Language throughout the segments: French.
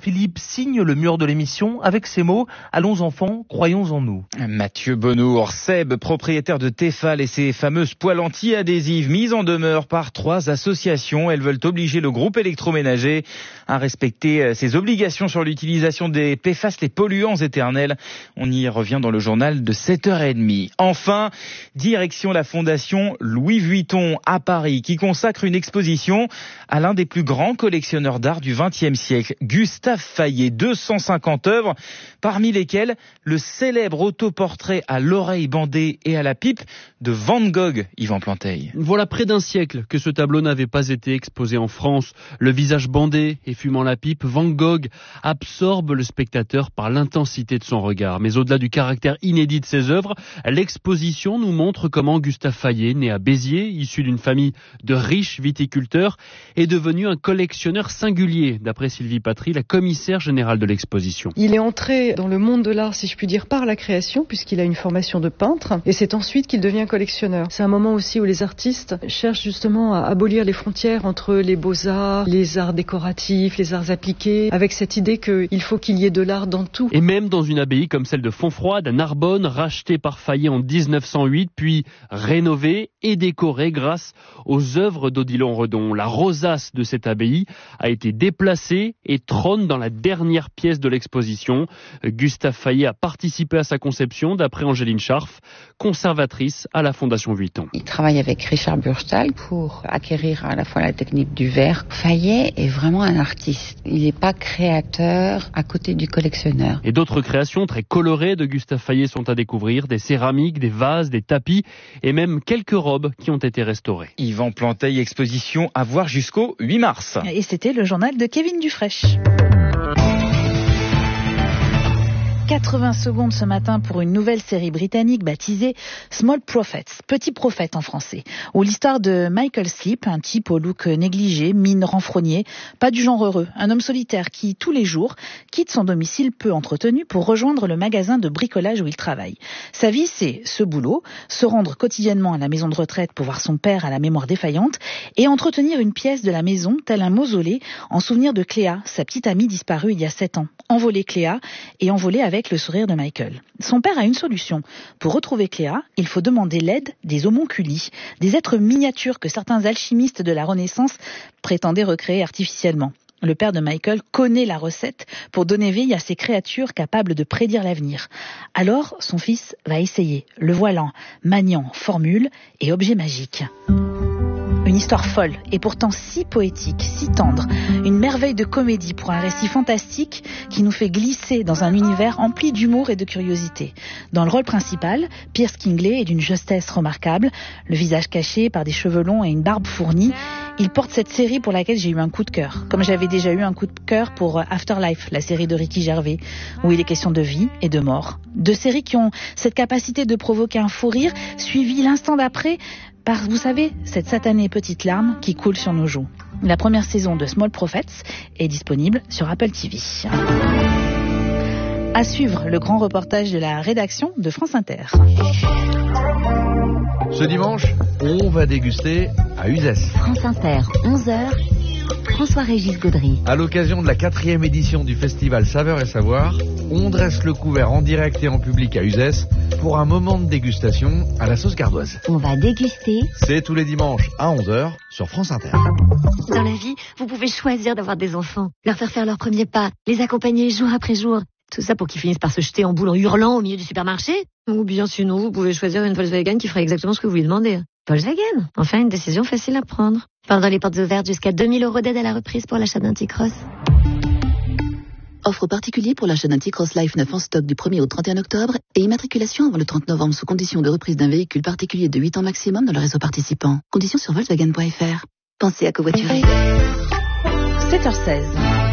Philippe signe le mur de l'émission avec ces mots « Allons enfants, croyons en nous ». Mathieu Bonnour, Seb, propriétaire de Tefal et ses fameuses poêles anti-adhésives mises en demeure par 3 associations. Elles veulent obliger le groupe électroménager à respecter ses obligations sur l'utilisation des PFAS, les polluants éternels. On y revient dans le journal de 7h30. Enfin, direction la fondation Louis Vuitton à Paris qui consacre une exposition à l'un des plus grands collectionneurs d'art du XXe siècle, Gustave Fayet. 250 œuvres, parmi lesquelles le célèbre autoportrait à l'oreille bandée et à la pipe de Van Gogh, Yvan Planteil. Voilà près d'un siècle que ce tableau n'avait pas été exposé en France. Le visage bandé et fumant la pipe, Van Gogh absorbe le spectateur par l'intensité de son regard. Mais au-delà du caractère inédit de ses œuvres, l'exposition nous montre comment Gustave Fayet, né à Béziers, issu d'une famille de riches viticulteurs, est devenu un collectionneur singulier, d'après Sylvie Patry, la commissaire générale de l'exposition. Il est entré dans le monde de l'art, si je puis dire, par la création, puisqu'il a une formation de peintre, et c'est ensuite qu'il devient collectionneur. C'est un moment aussi où les artistes cherchent justement à abolir les frontières entre les beaux-arts, les arts décoratifs, les arts appliqués, avec cette idée qu'il faut qu'il y ait de l'art dans tout. Et même dans une abbaye comme celle de Fontfroide, à Narbonne, rachetée par Fayet en 1908, puis rénovée et décorée grâce aux œuvres d'Odilon Redon. La rosace de cette abbaye a été déplacée et trône dans la dernière pièce de l'exposition. Gustave Fayet a participé à sa conception, d'après Angéline Scharf, conservatrice à la Fondation Vuitton. Il travaille avec Richard Burstall pour acquérir à la fois la technique du verre. Fayet est vraiment un artiste. Il n'est pas créateur à côté du collectionneur. Et d'autres créations très colorées de Gustave Fayet sont à découvrir, des céramiques, des vases, des tapis et même quelques robes qui ont été restaurées. Yvan Planteil, exposition à voir jusqu'au 8 mars. Et c'était le journal de Kevin Dufraîche. 80 secondes ce matin pour une nouvelle série britannique baptisée Small Prophets, Petit Prophète en français, où l'histoire de Michael Sleep, un type au look négligé, mine renfrognée, pas du genre heureux, un homme solitaire qui, tous les jours, quitte son domicile peu entretenu pour rejoindre le magasin de bricolage où il travaille. Sa vie, c'est ce boulot, se rendre quotidiennement à la maison de retraite pour voir son père à la mémoire défaillante et entretenir une pièce de la maison, tel un mausolée, en souvenir de Cléa, sa petite amie disparue il y a 7 ans. Envoler Cléa et envoler avec le sourire de Michael. Son père a une solution. Pour retrouver Cléa, il faut demander l'aide des homonculi, des êtres miniatures que certains alchimistes de la Renaissance prétendaient recréer artificiellement. Le père de Michael connaît la recette pour donner vie à ces créatures capables de prédire l'avenir. Alors, son fils va essayer, le voilant, maniant formule et objet magique. Une histoire folle et pourtant si poétique, si tendre. Une merveille de comédie pour un récit fantastique qui nous fait glisser dans un univers empli d'humour et de curiosité. Dans le rôle principal, Pierce Kingley est d'une justesse remarquable, le visage caché par des cheveux longs et une barbe fournie. Il porte cette série pour laquelle j'ai eu un coup de cœur, comme j'avais déjà eu un coup de cœur pour Afterlife, la série de Ricky Gervais, où il est question de vie et de mort. 2 séries qui ont cette capacité de provoquer un fou rire, suivi l'instant d'après par, vous savez, cette satanée petite larme qui coule sur nos joues. La première saison de Small Prophets est disponible sur Apple TV. À suivre le grand reportage de la rédaction de France Inter. Ce dimanche, on va déguster à Uzès. France Inter, 11h, François-Régis Gaudry. À l'occasion de la 4e édition du festival Saveurs et Savoir, on dresse le couvert en direct et en public à Uzès pour un moment de dégustation à la sauce gardoise. On va déguster. C'est tous les dimanches à 11h sur France Inter. Dans la vie, vous pouvez choisir d'avoir des enfants, leur faire leurs premiers pas, les accompagner jour après jour. Tout ça pour qu'ils finissent par se jeter en boule en hurlant au milieu du supermarché. Ou bien sinon, vous pouvez choisir une Volkswagen qui ferait exactement ce que vous lui demandez. Volkswagen, enfin une décision facile à prendre. Pendant les portes ouvertes jusqu'à 2000 € d'aide à la reprise pour l'achat d'un T-Cross. Offre particulière pour l'achat d'un T-Cross Life 9 en stock du 1er au 31 octobre et immatriculation avant le 30 novembre sous condition de reprise d'un véhicule particulier de 8 ans maximum dans le réseau participant. Conditions sur Volkswagen.fr. Pensez à covoiturer. 7h16.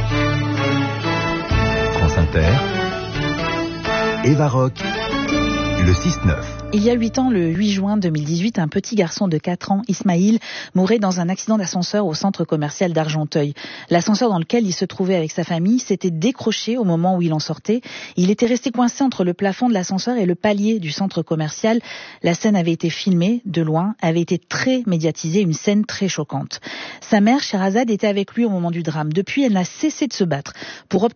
France Inter. Eva Rock. Le 6-9. Il y a 8 ans, le 8 juin 2018, un petit garçon de 4 ans, Ismaïl, mourait dans un accident d'ascenseur au centre commercial d'Argenteuil. L'ascenseur dans lequel il se trouvait avec sa famille s'était décroché au moment où il en sortait. Il était resté coincé entre le plafond de l'ascenseur et le palier du centre commercial. La scène avait été filmée de loin, avait été très médiatisée, une scène très choquante. Sa mère, Sherazade, était avec lui au moment du drame. Depuis, elle n'a cessé de se battre pour obtenir